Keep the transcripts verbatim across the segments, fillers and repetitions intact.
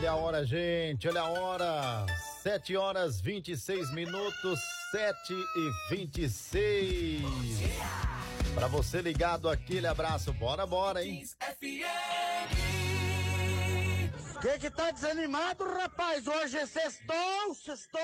Olha a hora, gente, olha a hora. Sete horas vinte e seis minutos, sete e vinte e seis. Pra você ligado, aquele abraço. Bora, bora, hein? Que que tá desanimado, rapaz? Hoje é sextou, sextou.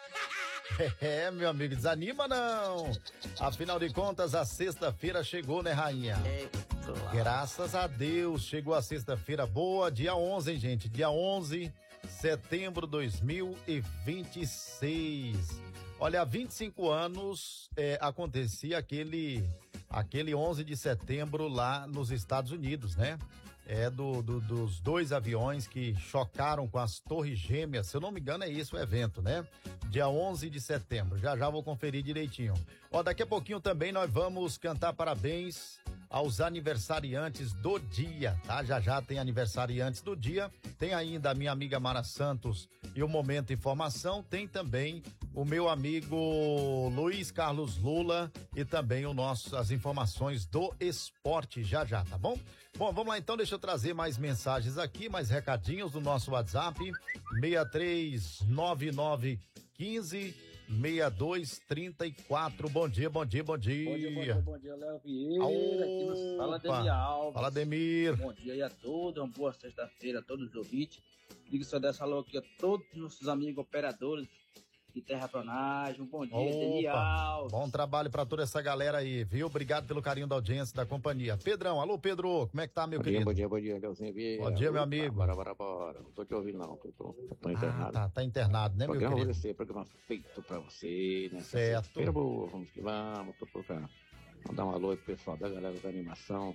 É, meu amigo, desanima não. Afinal de contas, a sexta-feira chegou, né, rainha? É, claro. Graças a Deus, chegou a sexta-feira boa, dia onze, hein, gente? Dia onze de setembro de dois mil e vinte e seis. Olha, há vinte e cinco anos é, acontecia aquele, aquele onze de setembro lá nos Estados Unidos, né? É do, do, dos dois aviões que chocaram com as Torres Gêmeas, se eu não me engano é isso o evento, né? Dia onze de setembro, já já vou conferir direitinho. Ó, daqui a pouquinho também nós vamos cantar parabéns aos aniversariantes do dia, tá? Já já tem aniversariantes do dia, tem ainda a minha amiga Mara Santos e o Momento Informação, tem também o meu amigo Luiz Carlos Lula e também o nosso, as informações do esporte já já, tá bom? Bom, vamos lá então, deixa eu trazer mais mensagens aqui, mais recadinhos do nosso WhatsApp, seis três nove nove um cinco, seis dois três quatro. Bom dia, bom dia, bom dia. Bom dia, bom dia, bom dia, Léo Vieira. Aqui nos Fala Demir Alves. Fala, Demir. Bom dia aí a todos, uma boa sexta-feira a todos os ouvintes. Digo só dessa alô aqui a todos os nossos amigos operadores de terraplanagem. Um bom dia, Demir Alves. Bom trabalho pra toda essa galera aí, viu? Obrigado pelo carinho da audiência da companhia. Pedrão, alô Pedro, como é que tá, meu bom querido? Dia, bom dia, bom dia, Leozinho Vieira. Bom dia, meu amigo. Bora, bora, bora. Não tô te ouvindo não, tô, tô, tô internado. Ah, tá, tá internado, né, programa meu querido? Você, programa feito pra você, né? Certo. Feira boa, vamos que vamos, tô por cá. Mandar um alô pro pessoal da galera da animação.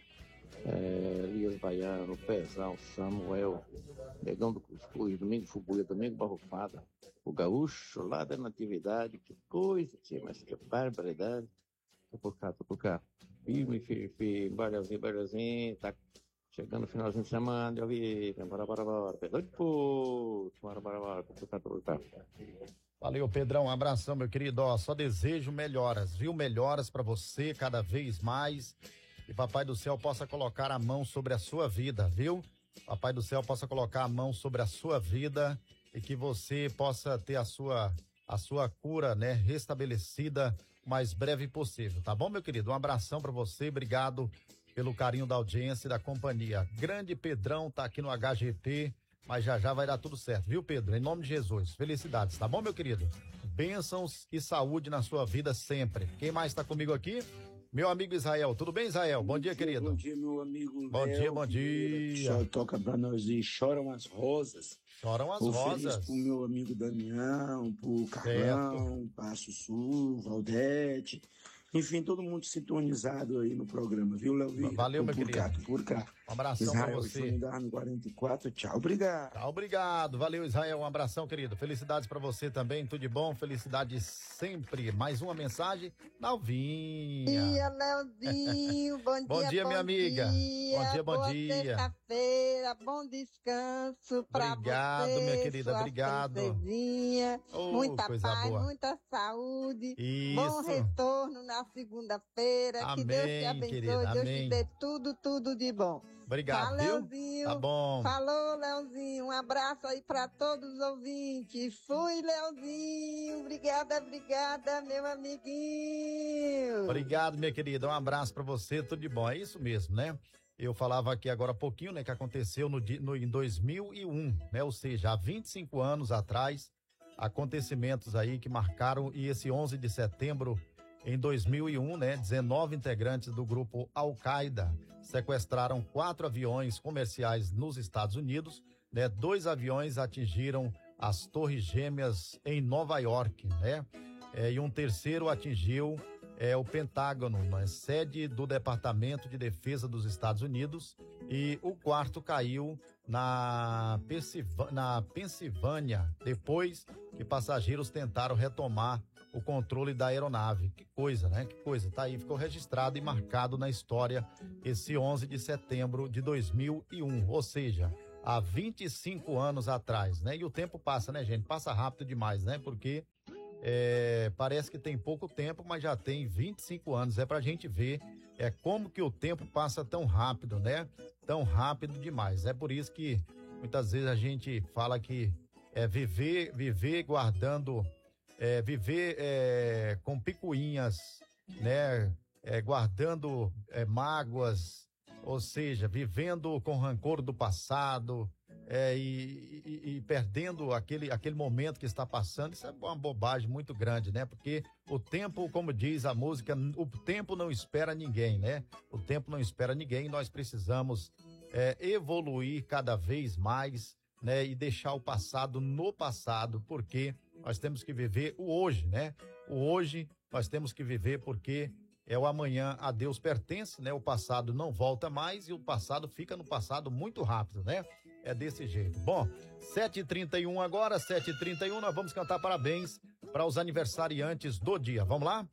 É, Elias Baiano, Pezão, Samuel, Negão do Cuscuz, Domingo Fubuia, Domingo Barrufada, o Gaúcho lá da Natividade, que coisa, tia, mas que barbaridade. Tô por cá, tô por cá. Firme, firme, firme, barulhozinho, barulhozinho, tá chegando o finalzinho de semana, eu vi, bora, bora, bora, perdão de puto, bora, bora, bora, tô por cá, tô por cá. Valeu, Pedrão, um abração, meu querido, ó, só desejo melhoras, viu? Melhoras pra você cada vez mais. E Papai do Céu possa colocar a mão sobre a sua vida, viu? Papai do Céu possa colocar a mão sobre a sua vida e que você possa ter a sua, a sua cura, né, restabelecida o mais breve possível, tá bom, meu querido? Um abração pra você, obrigado pelo carinho da audiência e da companhia. Grande Pedrão tá aqui no H G T, mas já já vai dar tudo certo, viu, Pedro? Em nome de Jesus, felicidades, tá bom, meu querido? Bênçãos e saúde na sua vida sempre. Quem mais tá comigo aqui? Meu amigo Israel, tudo bem, Israel? Bom, bom dia, dia, querido. Bom dia, meu amigo. Bom Léo, dia, bom dia. Só toca pra nós e choram as rosas. Choram as Vou rosas. Feliz pro meu amigo Damião, pro Carlão, Passo Sul, Valdete. Enfim, todo mundo sintonizado aí no programa, viu, Léo? Valeu, meu por querido. Cá, por cá. Um abração Israel, pra você. No quarenta e quatro, tchau, obrigado. Tchau, obrigado. Valeu, Israel, um abração, querido. Felicidades pra você também, tudo de bom, felicidades sempre. Mais uma mensagem, Nalvinha. Bom dia, Leozinho, bom dia, bom dia, minha bom amiga. Dia. Bom dia, bom Boa dia. Sexta-feira, bom descanso pra obrigado, você. minha querida, obrigado. Oh, muita paz, boa. muita saúde. Isso. Bom retorno na segunda-feira. Amém, Que Deus te abençoe, querida, Deus amém. te dê tudo, tudo de bom. Obrigado, tá, viu? Leozinho. Tá bom. Falou, Leozinho. Um abraço aí pra todos os ouvintes. Fui, Leozinho. Obrigada, obrigada, meu amiguinho. Obrigado, minha querida. Um abraço pra você, tudo de bom. É isso mesmo, né? Eu falava aqui agora há pouquinho, né, que aconteceu no, no, em dois mil e um, né? Ou seja, há vinte e cinco anos atrás, acontecimentos aí que marcaram, e esse onze de setembro em dois mil e um, né, dezenove integrantes do grupo Al-Qaeda sequestraram quatro aviões comerciais nos Estados Unidos, né? Dois aviões atingiram as Torres Gêmeas em Nova York, né? É, e um terceiro atingiu é, o Pentágono, né, sede do Departamento de Defesa dos Estados Unidos, e o quarto caiu na, Pensilvânia, na Pensilvânia, depois que passageiros tentaram retomar o controle da aeronave. Que coisa, né? Que coisa. Tá aí, ficou registrado e marcado na história esse onze de setembro de dois mil e um, ou seja, há vinte e cinco anos atrás, né? E o tempo passa, né, gente? Passa rápido demais, né? Porque é, parece que tem pouco tempo, mas já tem vinte e cinco anos. É pra gente ver é como que o tempo passa tão rápido, né? Tão rápido demais. É por isso que Muitas vezes a gente fala que é viver, viver guardando, é, viver é, com picuinhas, né? É, guardando é, mágoas, ou seja, vivendo com rancor do passado, é, e, e, e perdendo aquele, aquele momento que está passando. Isso é uma bobagem muito grande, né? Porque o tempo, como diz a música, o tempo não espera ninguém, né? O tempo não espera ninguém, nós precisamos é, evoluir cada vez mais, né? E deixar o passado no passado, porque nós temos que viver o hoje, né? O hoje nós temos que viver porque é o amanhã a Deus pertence, né? O passado não volta mais e o passado fica no passado muito rápido, né? É desse jeito. Bom, sete e trinta e um agora, sete e trinta e um, nós vamos cantar parabéns para os aniversariantes do dia. Vamos lá?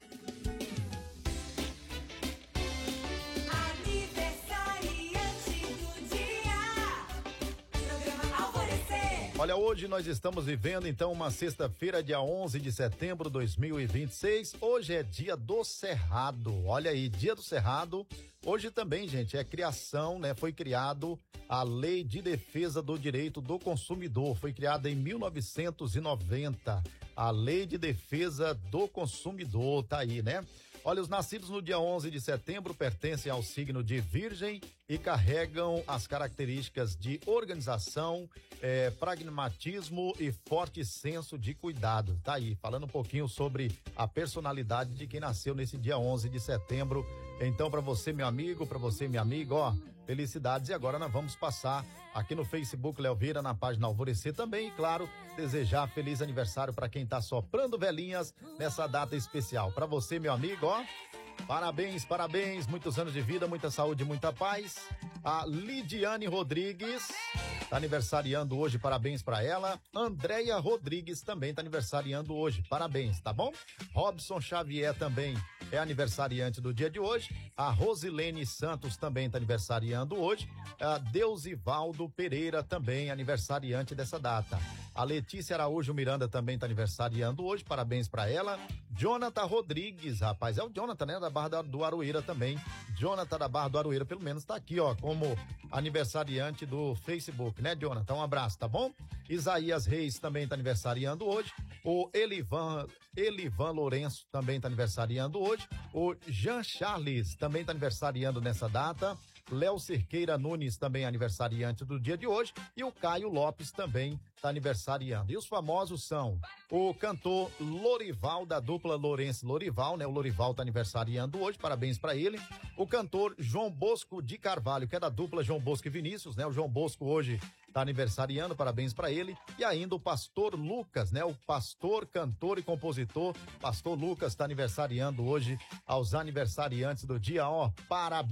Olha, hoje nós estamos vivendo então uma sexta-feira, dia onze de setembro de dois mil e vinte e seis. Hoje é dia do Cerrado. Olha aí, dia do Cerrado. Hoje também, gente, é criação, né? Foi criado a Lei de Defesa do Direito do Consumidor. Foi criada em mil novecentos e noventa. A Lei de Defesa do Consumidor, tá aí, né? Olha, os nascidos no dia onze de setembro pertencem ao signo de Virgem e carregam as características de organização, eh, pragmatismo e forte senso de cuidado. Tá aí, falando um pouquinho sobre a personalidade de quem nasceu nesse dia onze de setembro. Então, para você, meu amigo, para você, minha amiga, ó, felicidades. E agora nós vamos passar aqui no Facebook Léo Vieira, na página Alvorecer também, e claro, desejar feliz aniversário para quem tá soprando velhinhas nessa data especial. Para você, meu amigo, ó, parabéns, parabéns, muitos anos de vida, muita saúde, muita paz. A Lidiane Rodrigues tá aniversariando hoje, parabéns para ela. Andréia Rodrigues também tá aniversariando hoje, parabéns, tá bom? Robson Xavier também é aniversariante do dia de hoje. A Rosilene Santos também está aniversariando hoje. A Deusivaldo Pereira também aniversariante dessa data. A Letícia Araújo Miranda também está aniversariando hoje, parabéns para ela. Jonathan Rodrigues, rapaz, é o Jonathan, né, da Barra do Aroeira também. Jonathan da Barra do Aroeira, pelo menos tá aqui, ó, como aniversariante do Facebook, né, Jonathan? Um abraço, tá bom? Isaías Reis também tá aniversariando hoje. O Elivan, Elivan Lourenço também tá aniversariando hoje. O Jean Charles também tá aniversariando nessa data. Léo Cerqueira Nunes também aniversariante do dia de hoje. E o Caio Lopes também está aniversariando. E os famosos são o cantor Lorival, da dupla Lourenço Lorival, né? O Lorival está aniversariando hoje, parabéns para ele. O cantor João Bosco de Carvalho, que é da dupla João Bosco e Vinícius, né? O João Bosco hoje está aniversariando, parabéns para ele. E ainda o pastor Lucas, né? O pastor, cantor e compositor, pastor Lucas está aniversariando hoje. Aos aniversariantes do dia, ó, parabéns.